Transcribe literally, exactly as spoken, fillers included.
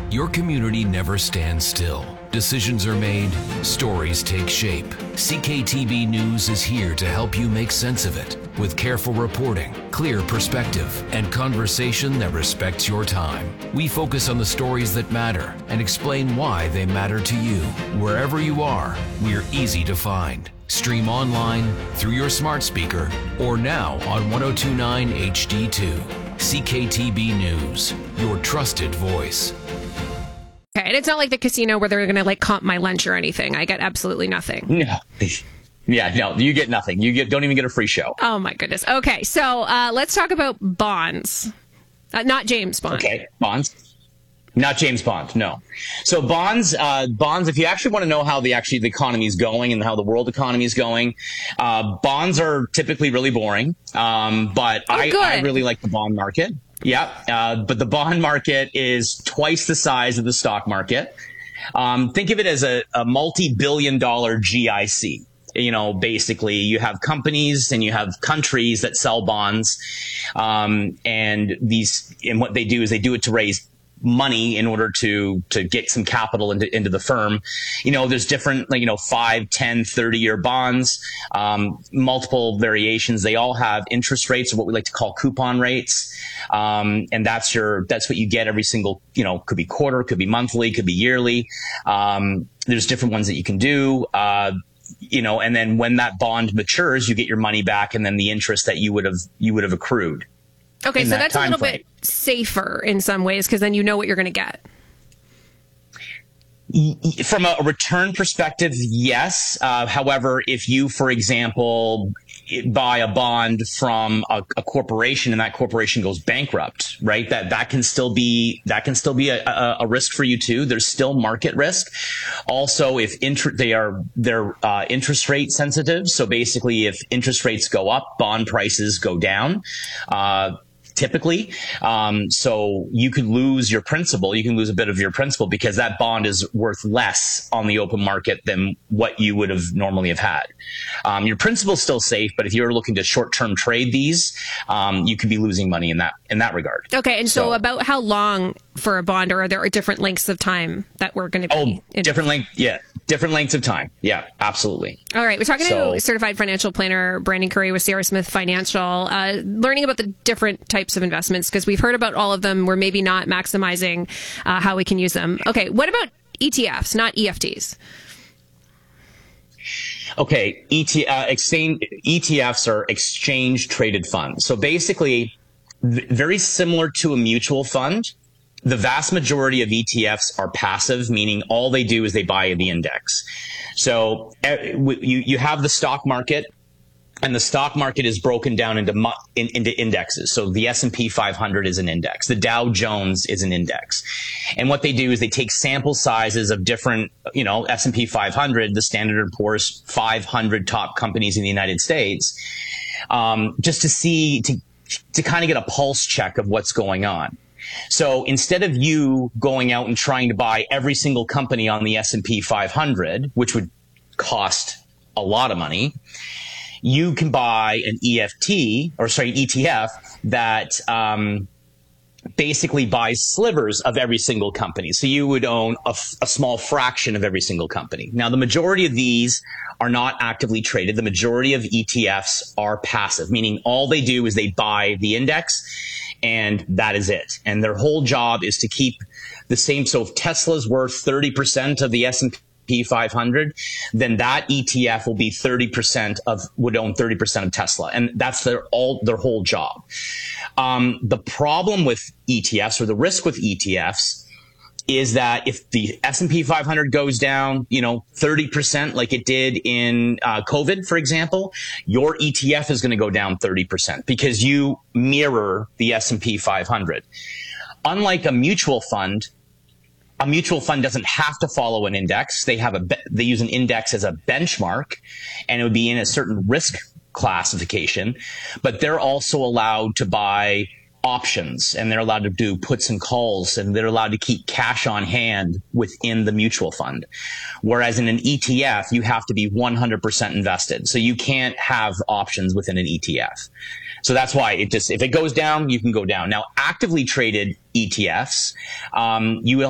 Your community never stands still. Decisions are made, stories take shape. C K T B News is here to help you make sense of it with careful reporting, clear perspective, and conversation that respects your time. We focus on the stories that matter and explain why they matter to you. Wherever you are, we're easy to find. Stream online, through your smart speaker, or now on ten twenty-nine H D two. C K T B News, your trusted voice. Okay, and it's not like the casino where they're going to like comp my lunch or anything. I get absolutely nothing. No. Yeah, no, you get nothing. You get don't even get a free show. Oh my goodness. Okay, so uh, let's talk about bonds. Uh, not James Bond. Okay, bonds. Not James Bond, no. So bonds, uh, bonds. If you actually want to know how the actually the economy is going and how the world economy is going, uh, bonds are typically really boring. Um, but oh, I, I really like the bond market. Yeah, uh, but the bond market is twice the size of the stock market. Um, think of it as a, a multi-billion dollar G I C. You know, basically you have companies and you have countries that sell bonds. Um, and these, and what they do is they do it to raise money in order to, to get some capital into, into the firm. You know, there's different, like, you know, five, ten, thirty year bonds, um, multiple variations. They all have interest rates, or what we like to call coupon rates. Um, and that's your, that's what you get every single, you know, could be quarter, could be monthly, could be yearly. Um, there's different ones that you can do. Uh, you know, and then when that bond matures, you get your money back and then the interest that you would have, you would have accrued. Okay, so that's a little bit safer in some ways because then you know what you're going to get. From a return perspective, yes. Uh, however, if you, for example, buy a bond from a, a corporation and that corporation goes bankrupt, right? That that can still be that can still be a, a, a risk for you too. There's still market risk. Also, if inter- they are they're uh, interest rate sensitive, so basically, if interest rates go up, bond prices go down. Uh, Typically, um, so you could lose your principal. You can lose a bit of your principal because that bond is worth less on the open market than what you would have normally have had. Um, your principal is still safe, but if you're looking to short-term trade these, um, you could be losing money in that in that regard. Okay, and so, so about how long for a bond, or are there different lengths of time that we're going to be? Oh, different length, yeah, different lengths of time. Yeah, absolutely. All right, we're talking so, to certified financial planner Brandon Curry with Sierra Smith Financial, uh, learning about the different types of investments because we've heard about all of them. We're maybe not maximizing uh, how we can use them. Okay, what about E T Fs, not E F Ts? Okay, E T, uh, exchange, E T Fs are exchange traded funds. So basically, th- very similar to a mutual fund. The vast majority of E T Fs are passive, meaning all they do is they buy the index. So uh, you, you have the stock market, and the stock market is broken down into mu- in, into indexes. So the S and P five hundred is an index. The Dow Jones is an index. And what they do is they take sample sizes of different, you know, S and P five hundred, the Standard and Poor's five hundred top companies in the United States, um, just to see, to, to kind of get a pulse check of what's going on. So instead of you going out and trying to buy every single company on the S and P five hundred, which would cost a lot of money, you can buy an E F T, or sorry, E T F that um, basically buys slivers of every single company. So you would own a, f- a small fraction of every single company. Now, the majority of these are not actively traded. The majority of E T Fs are passive, meaning all they do is they buy the index and that is it. And their whole job is to keep the same. So if Tesla's worth thirty percent of the S and P five hundred, then that E T F will be thirty percent of, would own thirty percent of Tesla. And that's their all, their whole job. Um, the problem with E T Fs, or the risk with E T Fs, is that if the S and P five hundred goes down, you know, thirty percent like it did in uh, COVID, for example, your E T F is going to go down thirty percent because you mirror the S and P five hundred. Unlike a mutual fund, a mutual fund doesn't have to follow an index. They have a, they use an index as a benchmark, and it would be in a certain risk classification, but they're also allowed to buy options, and they're allowed to do puts and calls, and they're allowed to keep cash on hand within the mutual fund. Whereas in an E T F, you have to be one hundred percent invested. So you can't have options within an E T F. So that's why it just, if it goes down, you can go down. Now, actively traded E T Fs, um, you will